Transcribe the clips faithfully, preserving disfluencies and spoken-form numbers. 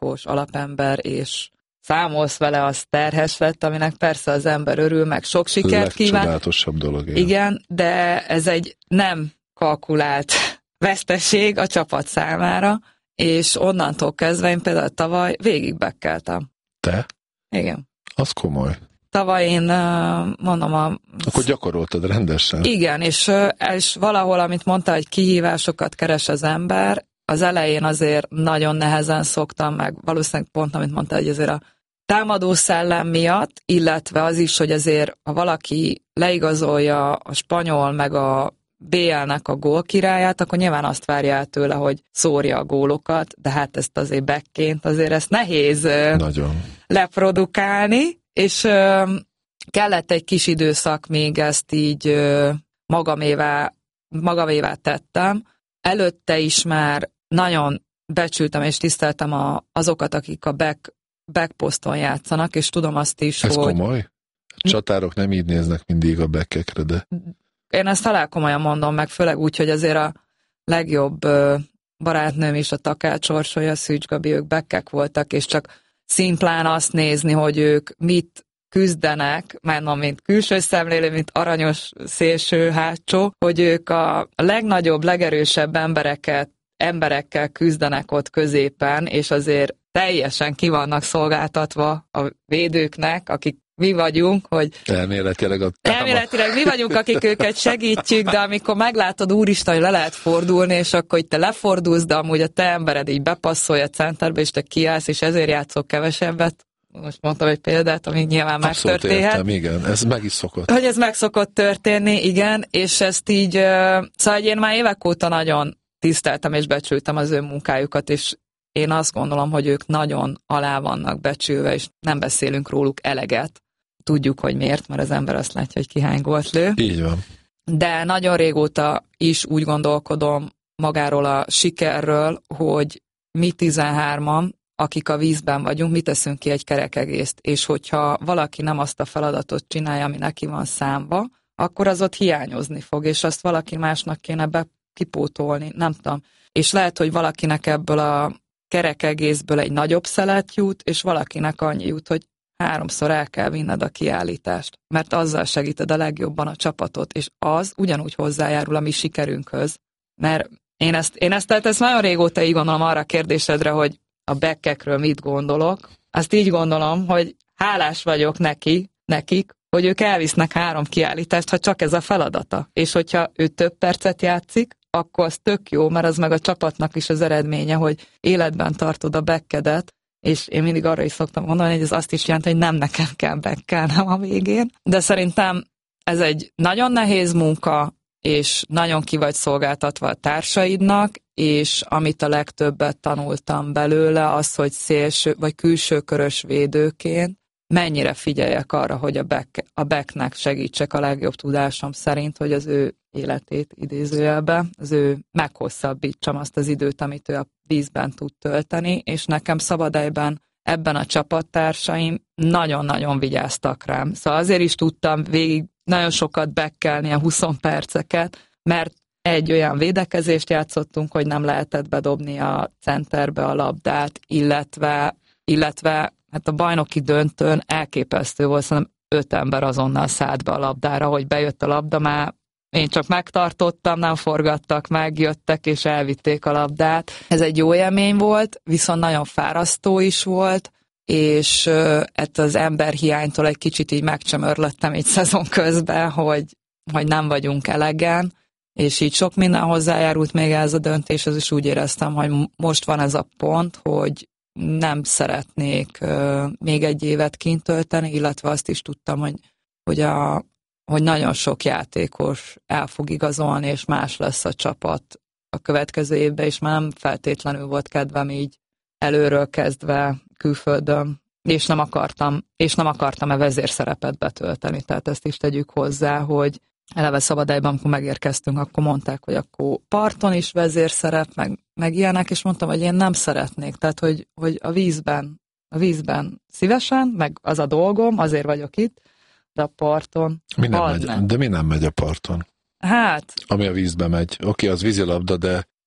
lakos alapember, és számolsz vele, az terhes lett, aminek persze az ember örül, meg sok sikert kíván. Legcsodálatosabb dolog. Igen. igen, de ez egy nem kalkulált veszteség a csapat számára, és onnantól kezdve én például tavaly végig bekkeltem. Te? Igen. Az komoly. Tavaly én mondom a... Akkor gyakoroltad rendesen. Igen, és, és valahol, amit mondta, hogy kihívásokat keres az ember, az elején azért nagyon nehezen szoktam meg, valószínűleg pont, amit mondta, hogy azért a támadó szellem miatt, illetve az is, hogy azért, ha valaki leigazolja a spanyol, meg a bé el-nek a gólkirályát, akkor nyilván azt várja el tőle, hogy szórja a gólokat, de hát ezt azért backként azért ezt nehéz nagyon leprodukálni, és ö, kellett egy kis időszak, még ezt így ö, magamévá, magamévá tettem. Előtte is már nagyon becsültem és tiszteltem a, azokat, akik a back, backposzton játszanak, és tudom azt is, ez hogy... Ez komoly? A csatárok nem így néznek mindig a backekre, de... Én ezt talán komolyan mondom meg, főleg úgy, hogy azért a legjobb ö, barátnőm is, a Takács Orsolya, Szűcs Gabi, ők backek voltak, és csak szimplán azt nézni, hogy ők mit küzdenek, már nem mint külső szemlélő, mint aranyos szélső hátsó, hogy ők a legnagyobb, legerősebb embereket, emberekkel küzdenek ott középen, és azért teljesen ki vannak szolgáltatva a védőknek, akik mi vagyunk, hogy elméletileg, a elméletileg mi vagyunk, akik őket segítjük, de amikor meglátod, úristen, hogy le lehet fordulni, és akkor hogy te lefordulsz, de amúgy a te embered így bepasszolja a centerbe, és te kiállsz, és ezért játszol kevesebbet. Most mondtam egy példát, ami nyilván már történhet. Értem, igen, ez meg is szokott. Hogy ez meg szokott történni, igen, és ezt így, szóval én már évek óta nagyon tiszteltem és becsültem az ő munkájukat, és én azt gondolom, hogy ők nagyon alá vannak becsülve, és nem beszélünk róluk eleget. Tudjuk, hogy miért, mert az ember azt látja, hogy ki hány gólt lő. Így van. De nagyon régóta is úgy gondolkodom magáról a sikerről, hogy mi tizenhárman, akik a vízben vagyunk, mi teszünk ki egy kerek egészt, és hogyha valaki nem azt a feladatot csinálja, ami neki van számba, akkor az ott hiányozni fog, és azt valaki másnak kéne be kipótolni, nem tudom. És lehet, hogy valakinek ebből a kerek egészből egy nagyobb szelet jut, és valakinek annyi jut, hogy háromszor el kell vinned a kiállítást, mert azzal segíted a legjobban a csapatot, és az ugyanúgy hozzájárul a mi sikerünkhöz. Mert én ezt, én ezt, tehát ezt nagyon régóta így gondolom arra a kérdésedre, hogy a backekről mit gondolok. Azt így gondolom, hogy hálás vagyok neki, nekik, hogy ők elvisznek három kiállítást, ha csak ez a feladata. És hogyha ő több percet játszik, akkor az tök jó, mert az meg a csapatnak is az eredménye, hogy életben tartod a backedet, és én mindig arra is szoktam mondani, hogy ez azt is jelenti, hogy nem nekem kell backkelnem a végén. De szerintem ez egy nagyon nehéz munka, és nagyon ki vagy szolgáltatva a társaidnak, és amit a legtöbbet tanultam belőle, az, hogy szélső vagy külső körös védőként mennyire figyeljek arra, hogy a, back, a backnek segítsek a legjobb tudásom szerint, hogy az ő életét idézőjelbe, az ő meghosszabbítsam azt az időt, amit ő a vízben tud tölteni, és nekem szabadejben ebben a csapattársaim nagyon-nagyon vigyáztak rám. Szóval azért is tudtam végig nagyon sokat backkelni a húsz perceket, mert egy olyan védekezést játszottunk, hogy nem lehetett bedobni a centerbe a labdát, illetve, illetve hát a bajnoki döntőn elképesztő volt, szerintem öt ember azonnal szállt be a labdára, hogy bejött a labda, már én csak megtartottam, nem forgattak meg, jöttek és elvitték a labdát. Ez egy jó élmény volt, viszont nagyon fárasztó is volt, és ettől az emberhiánytól egy kicsit így megcsömörlöttem egy szezon közben, hogy, hogy nem vagyunk elegen, és így sok minden hozzájárult még ez a döntéshez, és úgy éreztem, hogy most van ez a pont, hogy nem szeretnék uh, még egy évet kint tölteni, illetve azt is tudtam, hogy, hogy, a, hogy nagyon sok játékos el fog igazolni, és más lesz a csapat a következő évben, és már nem feltétlenül volt kedvem így előről kezdve külföldön, és nem akartam, és nem akartam-e vezérszerepet betölteni, tehát ezt is tegyük hozzá, hogy eleve szabadejben, amikor megérkeztünk, akkor mondták, hogy akkor parton is vezérszerep, meg, meg ilyenek, és mondtam, hogy én nem szeretnék, tehát hogy, hogy a vízben, a vízben szívesen, meg az a dolgom, azért vagyok itt, de a parton mi nem megy, nem. De mi nem megy a parton? Hát... Ami a vízbe megy. Oké, az vízilabda, de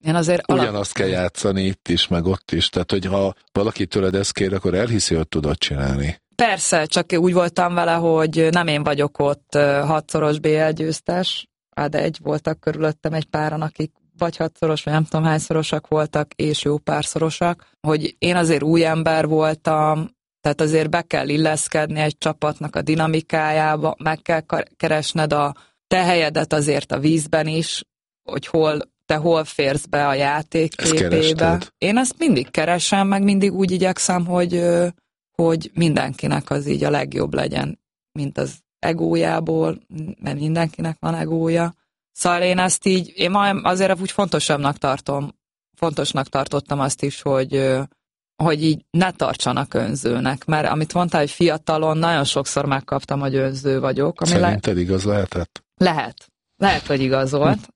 Én azért Ugyanazt alap... kell játszani itt is, meg ott is. Tehát, hogy ha valaki tőled ezt kér, akkor elhiszi, hogy tudod csinálni. Persze, csak úgy voltam vele, hogy nem én vagyok ott hatszoros bé el győztes, de egy voltak körülöttem egy páran, akik vagy hatszoros, vagy nem tudom hányszorosak voltak, és jó párszorosak, hogy én azért új ember voltam, tehát azért be kell illeszkedni egy csapatnak a dinamikájába, meg kell keresned a te helyedet azért a vízben is, hogy hol, te hol férsz be a játék képébe. Én ezt mindig keresem, meg mindig úgy igyekszem, hogy, hogy mindenkinek az így a legjobb legyen, mint az egójából, mert mindenkinek van egója. Szóval én ezt így, én azért úgy fontosabbnak tartom, fontosnak tartottam azt is, hogy, hogy így ne tartsanak önzőnek, mert amit mondtál, hogy fiatalon nagyon sokszor megkaptam, hogy önző vagyok. Ami Szerinted le... igaz lehetett? Lehet. Lehet, hogy igaz volt.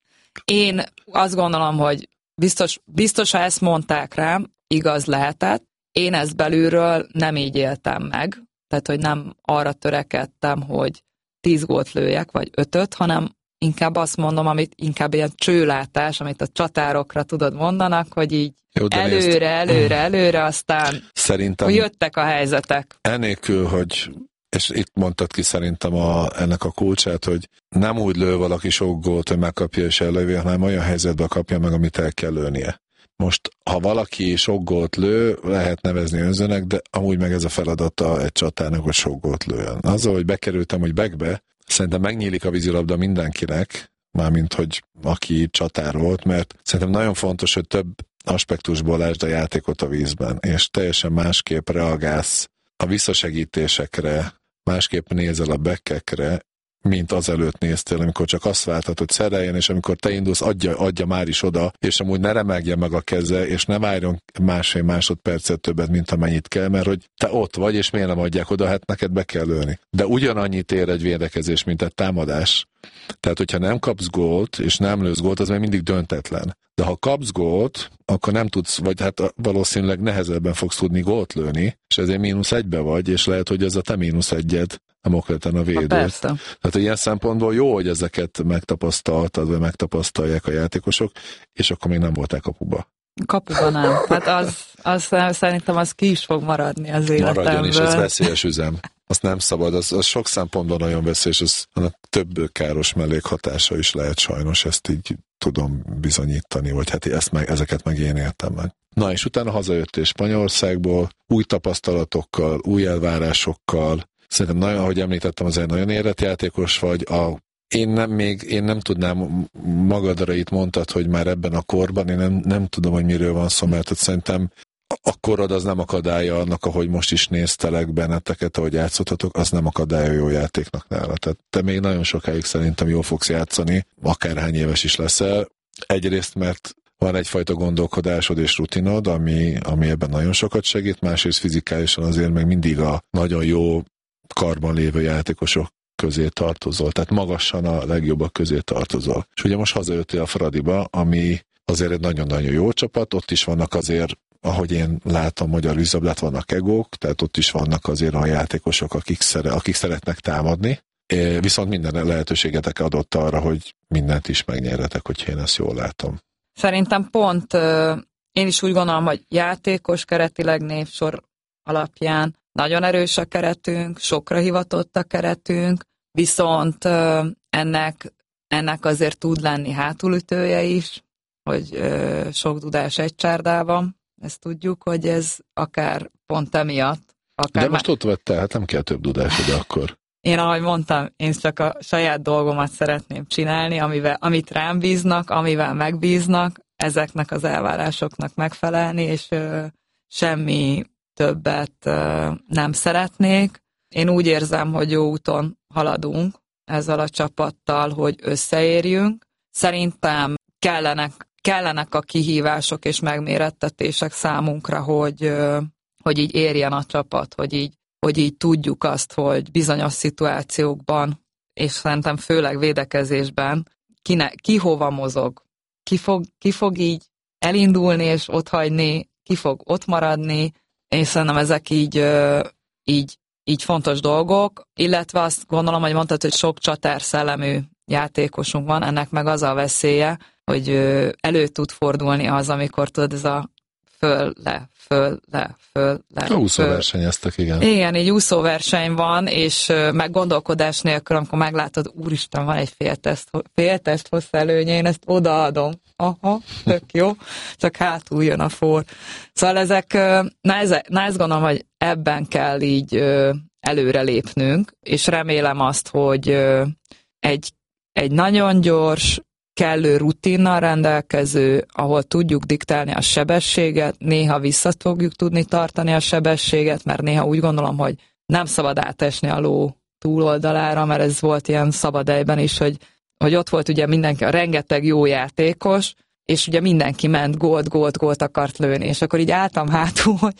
Én azt gondolom, hogy biztos, biztos, ha ezt mondták rám, igaz lehetett. Én ezt belülről nem így éltem meg, tehát, hogy nem arra törekedtem, hogy tíz gólt lőjek, vagy ötöt, hanem inkább azt mondom, amit inkább ilyen csőlátás, amit a csatárokra tudod mondanak, hogy így jó, előre, nézd, előre, előre, aztán szerintem jöttek a helyzetek. Enélkül, hogy, és itt mondtad ki szerintem a, ennek a kulcsát, hogy nem úgy lő valaki sok gólt, hogy megkapja és ellövi, hanem olyan helyzetben kapja meg, amit el kell lőnie. Most, ha valaki sok gólt lő, lehet nevezni önzőnek, de amúgy meg ez a feladata egy csatárnak, hogy sok gólt lőjön. Azzal, hogy bekerültem, hogy backbe, szerintem megnyílik a vízilabda mindenkinek, mármint, hogy aki csatár volt, mert szerintem nagyon fontos, hogy több aspektusból lásd a játékot a vízben, és teljesen másképp reagálsz a visszasegítésekre, másképp nézel a backekre, mint azelőtt néztél, amikor csak azt vártad, hogy szereljen, és amikor te indulsz, adja, adja már is oda, és amúgy ne remegjen meg a keze, és ne várjon másfél másodpercet többet, mint amennyit kell, mert hogy te ott vagy, és miért nem adják oda, hát neked be kell lőni. De ugyanannyit ér egy védekezés, mint egy támadás. Tehát, hogyha nem kapsz gólt, és nem lősz gólt, az még mindig döntetlen. De ha kapsz gólt, akkor nem tudsz, vagy hát valószínűleg nehezebben fogsz tudni gólt lőni, és ezért mínusz egybe vagy, és lehet, hogy ez a te mínusz egyed, nem okleten a védőt. Tehát ilyen szempontból jó, hogy ezeket megtapasztaltad, vagy megtapasztalják a játékosok, és akkor még nem voltál kapuba. Kapuba nem. Hát az, az szerintem az ki is fog maradni az életemből. Maradjon is, ez veszélyes üzem. Azt nem szabad, az, az sok szempontból nagyon veszélyes, az annak több káros mellékhatása is lehet sajnos, ezt így tudom bizonyítani, vagy hát ezt meg, ezeket meg én éltem meg. Na és utána hazajöttél Spanyolországból, új tapasztalatokkal, új elvárásokkal. Szerintem nagyon, ahogy említettem, azért nagyon érett játékos vagy. A, én, nem még, én nem tudnám, magadra itt mondtad, hogy már ebben a korban, én nem, nem tudom, hogy miről van szó, mert szerintem a korod az nem akadálya annak, ahogy most is néztelek benneteket, ahogy játszottatok, az nem akadálya jó játéknak nála. Tehát te még nagyon sokáig szerintem jól fogsz játszani, akárhány éves is leszel. Egyrészt, mert van egyfajta gondolkodásod és rutinod, ami, ami ebben nagyon sokat segít, másrészt fizikálisan azért meg mindig a nagyon jó karban lévő játékosok közé tartozol, tehát magasan a legjobbak közé tartozol. És ugye most hazajöttél a Fradiba, ami azért egy nagyon-nagyon jó csapat, ott is vannak azért, ahogy én látom, magyar vízilabdát, vannak egók, tehát ott is vannak azért a játékosok, akik, szere, akik szeretnek támadni, viszont minden lehetőségetek adott arra, hogy mindent is megnyerjetek, hogyha én ezt jól látom. Szerintem pont én is úgy gondolom, hogy játékos keretileg névsor alapján nagyon erős a keretünk, sokra hivatott a keretünk, viszont ennek, ennek azért tud lenni hátulütője is, hogy sok dudás egy csárdában. Ezt tudjuk, hogy ez akár pont emiatt. Akár de most már... ott vettel, hát nem kell több dudás, de akkor. Én, ahogy mondtam, én csak a saját dolgomat szeretném csinálni, amivel, amit rám bíznak, amivel megbíznak, ezeknek az elvárásoknak megfelelni, és ö, semmi többet ö, nem szeretnék. Én úgy érzem, hogy jó úton haladunk ezzel a csapattal, hogy összeérjünk. Szerintem kellenek, kellenek a kihívások és megmérettetések számunkra, hogy, hogy így érjen a csapat, hogy így, hogy így tudjuk azt, hogy bizonyos szituációkban, és szerintem főleg védekezésben, ki, ne, ki hova mozog, ki fog, ki fog így elindulni és otthagyni, ki fog ott maradni, és szerintem ezek így, így, így fontos dolgok, illetve azt gondolom, hogy mondtad, hogy sok csatárszellemű játékosunk van, ennek meg az a veszélye, hogy elő tud fordulni az, amikor tudod, ez a föl, le, föl, le, föl, le. A úszóversenyeztek, igen. Igen, így úszóverseny van, és meg gondolkodás nélkül, amikor meglátod, úristen, van egy féltest, féltest hossz előnye, én ezt odaadom. Aha, tök jó, csak hátul jön a for. Szóval ezek, na, ezek, na ezt gondolom, hogy ebben kell így előre lépnünk, és remélem azt, hogy egy, egy nagyon gyors, kellő rutinnal rendelkező, ahol tudjuk diktálni a sebességet, néha vissza fogjuk tudni tartani a sebességet, mert néha úgy gondolom, hogy nem szabad átesni a ló túloldalára, mert ez volt ilyen szabadejben is, hogy, hogy ott volt ugye mindenki, a rengeteg jó játékos, és ugye mindenki ment, gólt, gólt, gólt akart lőni, és akkor így álltam hátul, hogy,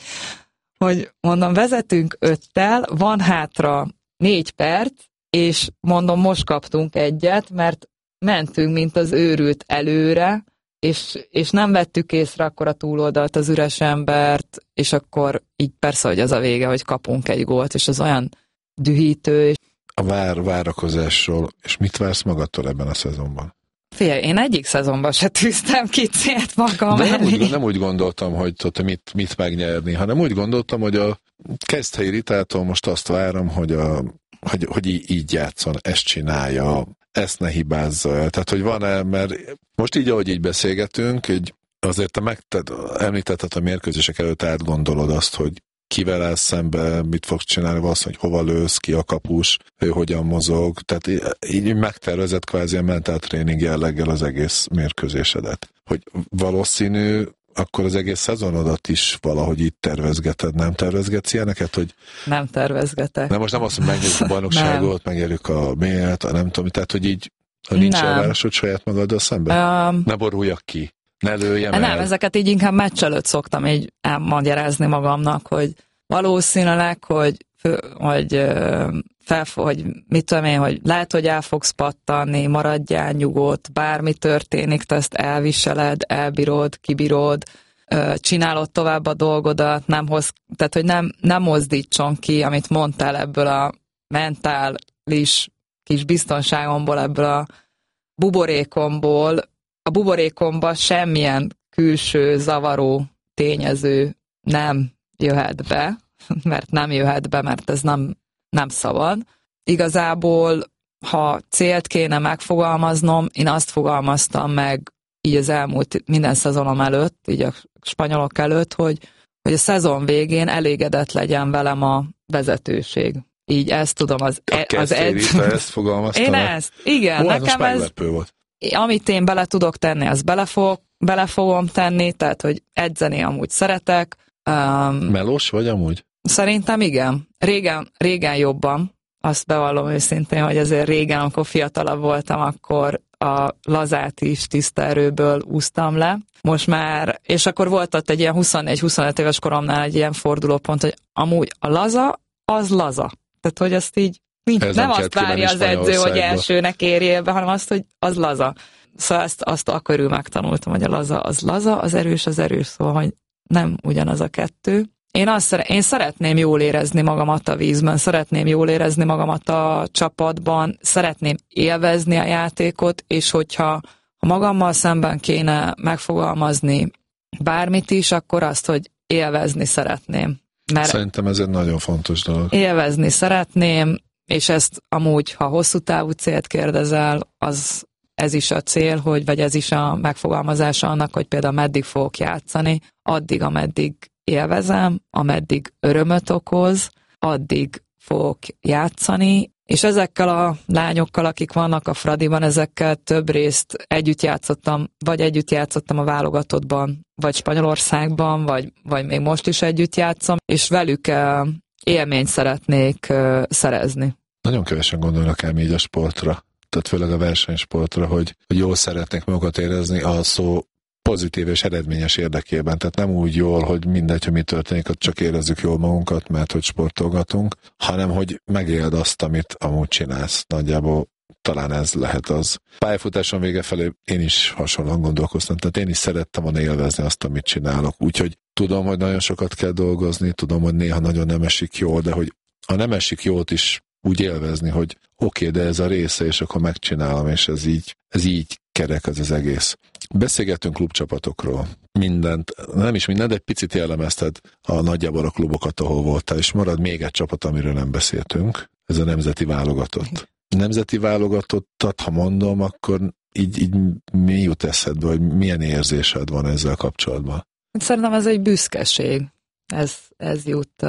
hogy mondom, vezetünk öttel, van hátra négy perc, és mondom, most kaptunk egyet, mert mentünk, mint az őrült előre, és, és nem vettük észre akkor a túloldalt, az üres embert, és akkor így persze, hogy az a vége, hogy kapunk egy gólt, és az olyan dühítő. A vár, várakozásról, és mit vársz magadtól ebben a szezonban? Figyelj, én egyik szezonban se tűztem ki célt magam De nem elé. úgy, nem úgy gondoltam, hogy tudod, mit, mit megnyerni, hanem úgy gondoltam, hogy a Keszthelyi Ritától most azt várom, hogy, a, hogy, hogy így játszon, ezt csinálja, ezt ne hibázza el. Tehát, hogy van-e, mert most így, ahogy így beszélgetünk, így azért te megted, említetted a mérkőzések előtt átgondolod azt, hogy kivel állsz szembe, mit fogsz csinálni, valószínűleg, hogy hova lősz, ki a kapus, ő hogyan mozog. Tehát így megtervezett kvázi a mentáltréning jelleggel az egész mérkőzésedet. Hogy valószínű, akkor az egész szezonodat is valahogy itt tervezgeted, nem tervezgetsz ilyeneket, hogy... Nem tervezgetek. Nem, most nem azt, hogy megnyerjük a bajnokságot, megnyerjük a mélyet, a nem tudom, tehát, hogy így, ha nincs elvárásod saját magaddal szemben, um, ne boruljak ki, ne lőjem el. Nem, ezeket így inkább meccs előtt szoktam így elmagyarázni magamnak, hogy valószínűleg, hogy, hogy, fel, hogy mit tudom én, hogy lehet, hogy el fogsz pattanni, maradjál nyugodt, bármi történik, te ezt elviseled, elbírod, kibírod, csinálod tovább a dolgodat, nem hoz, tehát, hogy nem, nem mozdítson ki, amit mondtál ebből a mentális kis biztonságomból, ebből a buborékomból. A buborékomba semmilyen külső zavaró tényező nem jöhet be, mert nem jöhet be, mert ez nem, nem szabad. Igazából, ha célt kéne megfogalmaznom, én azt fogalmaztam meg így az elmúlt minden szezonom előtt, így a spanyolok előtt, hogy, hogy a szezon végén elégedett legyen velem a vezetőség. Így ezt tudom, az, az edző. Ezt fogalmaztam. Én ezt, igen. Ó, nekem ez meglepő volt. Amit én bele tudok tenni, azt bele, fog, bele fogom tenni, tehát, hogy edzeni amúgy szeretek. Um, Melós vagy amúgy? Szerintem igen. Régen, régen jobban. Azt bevallom őszintén, hogy azért régen, amikor fiatalabb voltam, akkor a lazát is tiszta erőből úsztam le. Most már, és akkor volt ott egy ilyen huszonnégy-huszonöt éves koromnál egy ilyen fordulópont, hogy amúgy a laza, az laza. Tehát, hogy azt így nincs, nem, nem azt várja az edző, hogy elsőnek érjél be, hanem azt, hogy az laza. Szóval ezt, azt akkor megtanultam, hogy a laza az laza, az erős az erős, szóval, hogy nem ugyanaz a kettő. Én, azt szere- én szeretném jól érezni magamat a vízben, szeretném jól érezni magamat a csapatban, szeretném élvezni a játékot, és hogyha ha magammal szemben kéne megfogalmazni bármit is, akkor azt, hogy élvezni szeretném. Mert szerintem ez egy nagyon fontos dolog. Élvezni szeretném, és ezt amúgy, ha hosszú távú célt kérdezel, az ez is a cél, hogy, vagy ez is a megfogalmazása annak, hogy például meddig fogok játszani, addig, ameddig élvezem, ameddig örömöt okoz, addig fogok játszani, és ezekkel a lányokkal, akik vannak a Fradiban, ezekkel több részt együtt játszottam, vagy együtt játszottam a válogatottban, vagy Spanyolországban, vagy, vagy még most is együtt játszom, és velük élményt szeretnék szerezni. Nagyon kevesen gondolnak ám így a sportra, tehát főleg a versenysportra, hogy, hogy jól szeretnék magukat érezni a szó pozitív és eredményes érdekében. Tehát nem úgy jól, hogy mindegy, hogy mi történik, ott csak érezzük jól magunkat, mert hogy sportolgatunk, hanem hogy megéld azt, amit amúgy csinálsz. Nagyjából talán ez lehet az. Pályafutásom vége felé én is hasonlóan gondolkoztam, tehát én is szerettem volna élvezni azt, amit csinálok. Úgyhogy tudom, hogy nagyon sokat kell dolgozni, tudom, hogy néha nagyon nem esik jól, de hogy a nem esik jót is úgy élvezni, hogy oké, okay, de ez a része, és akkor megcsinálom, és ez így, ez így kerek ez az egész. Beszélgettünk klubcsapatokról. Mindent, nem is mindent, de egy picit jellemezted a nagyjából a klubokat, ahol voltál, és marad még egy csapat, amiről nem beszéltünk. Ez a nemzeti válogatott. Nemzeti válogatottat, ha mondom, akkor így, így mi jut eszedbe, vagy milyen érzésed van ezzel kapcsolatban? Szerintem ez egy büszkeség. Ez, ez jut,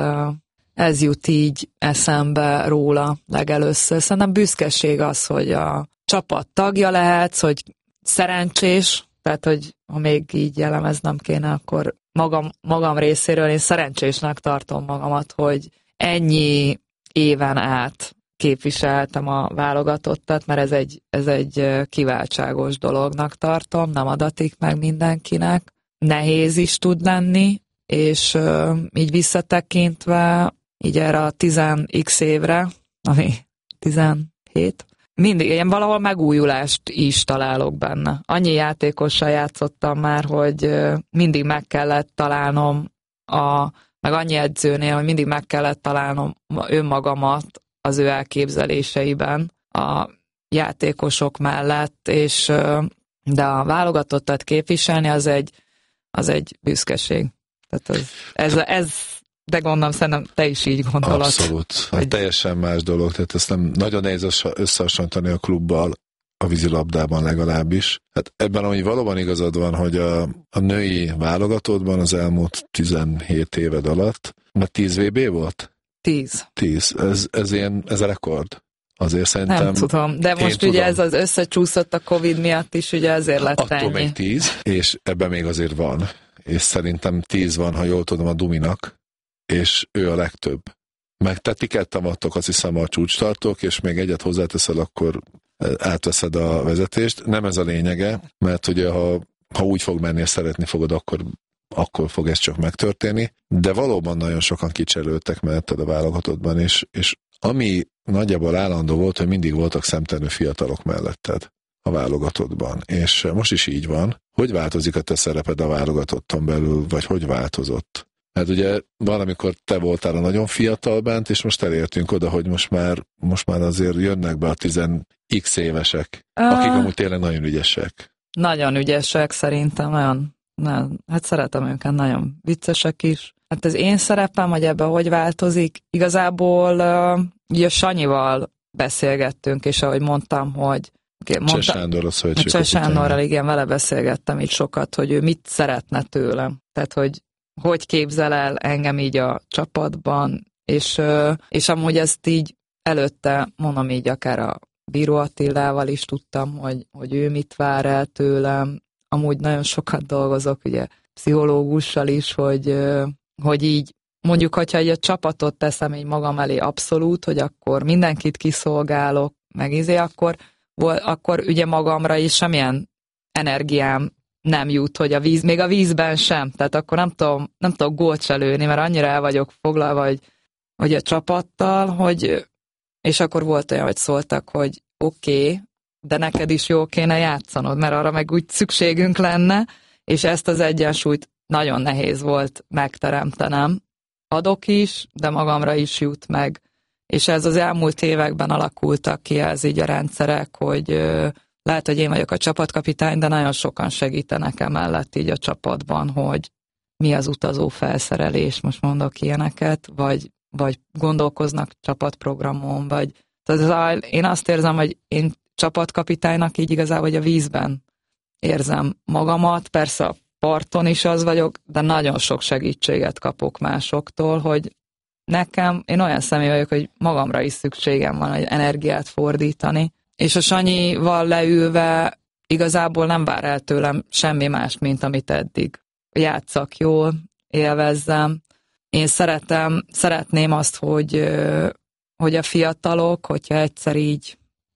ez jut így eszembe róla legelőször. Szerintem büszkeség az, hogy a csapat tagja lehetsz, hogy szerencsés, tehát, hogy ha még így jellemeznem kéne, akkor magam, magam részéről én szerencsésnek tartom magamat, hogy ennyi éven át képviseltem a válogatottat, mert ez egy, ez egy kiváltságos dolognak tartom, nem adatik meg mindenkinek. Nehéz is tud lenni, és uh, így visszatekintve, így erre a tíz x évre, ami tizenhét, mindig ilyen valahol megújulást is találok benne. Annyi játékossal játszottam már, hogy uh, mindig meg kellett találnom, a, meg annyi edzőnél, hogy mindig meg kellett találnom önmagamat az ő elképzeléseiben a játékosok mellett, és uh, de a válogatottat képviselni az egy, az egy büszkeség. Tehát az, ez, ez, de gondolom, szerintem te is így gondolod. Abszolút. Hogy... teljesen más dolog, tehát ezt nem nagyon nehéz összehasonlítani a klubbal, a vízilabdában legalábbis. Hát ebben, ami valóban igazad van, hogy a, a női válogatottban az elmúlt tizenhét éved alatt, mert tíz vé bé volt? tíz. tíz. Ez, ez, ilyen, ez a rekord. Azért szerintem... Nem tudom, de most ugye tudom. Ez az összecsúszott a Covid miatt is, ugye ezért lett attól ennyi. még tíz, és ebben még azért van. És szerintem tíz van, ha jól tudom, a Duminak, és ő a legtöbb. Meg te tikettem adtok, azt hiszem, a csúcstartók, és még egyet hozzáteszel, akkor átveszed a vezetést. Nem ez a lényege, mert ugye ha, ha úgy fog menni, és szeretni fogod, akkor, akkor fog ez csak megtörténni. De valóban nagyon sokan kicserültek melletted a válogatottban, és, és ami nagyjából állandó volt, hogy mindig voltak szemtelenül fiatalok melletted a válogatottban. És most is így van. Hogy változik a te szereped a válogatotton belül, vagy hogy változott? Mert ugye valamikor te voltál a nagyon fiatal bent, és most elértünk oda, hogy most már, most már azért jönnek be a tíz x évesek, akik amúgy tényleg nagyon ügyesek. Nagyon ügyesek szerintem, nagyon, nagyon, hát szeretem őket, nagyon viccesek is. Hát az én szerepem, hogy ebben hogy változik, igazából uh, ugye Sanyival beszélgettünk, és ahogy mondtam, hogy Cseh Sándor a szövetség. Cseh Sándorral, igen, vele beszélgettem itt sokat, hogy ő mit szeretne tőlem. Tehát, hogy hogy képzel el engem így a csapatban, és, és amúgy ezt így előtte, mondom így akár a Bíró Attilával is tudtam, hogy, hogy ő mit vár el tőlem. Amúgy nagyon sokat dolgozok, ugye pszichológussal is, hogy, hogy így mondjuk, hogyha egy a csapatot teszem így magam elé abszolút, hogy akkor mindenkit kiszolgálok, meg izé, akkor, akkor ugye magamra is semmilyen energiám nem jut, hogy a víz, még a vízben sem, tehát akkor nem tudom, nem tudom gólt se lőni, mert annyira el vagyok foglalva, hogy, hogy a csapattal, hogy, és akkor volt olyan, hogy szóltak, hogy oké, okay, de neked is jó kéne játszanod, mert arra meg úgy szükségünk lenne, és ezt az egyensúlyt nagyon nehéz volt megteremtenem. Adok is, de magamra is jut meg. És ez az elmúlt években alakultak ki ez így a rendszerek, hogy lehet, hogy én vagyok a csapatkapitány, de nagyon sokan segítenek emellett így a csapatban, hogy mi az utazó felszerelés, most mondok ilyeneket, vagy, vagy gondolkoznak csapatprogramon, vagy tehát én azt érzem, hogy én csapatkapitánynak így igazából, hogy a vízben érzem magamat, persze a parton is az vagyok, de nagyon sok segítséget kapok másoktól, hogy nekem, én olyan személy vagyok, hogy magamra is szükségem van, hogy energiát fordítani, és a Sanyival leülve igazából nem vár el tőlem semmi más, mint amit eddig. Játsszak jól, élvezzem. Én szeretem, szeretném azt, hogy, hogy a fiatalok, hogyha egyszer így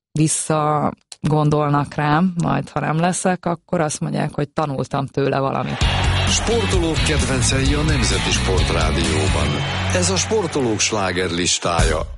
vissza gondolnak rám, majd ha nem leszek, akkor azt mondják, hogy tanultam tőle valamit. Sportolók kedvencei a Nemzeti Sportrádióban. Ez a sportolók slágerlistája.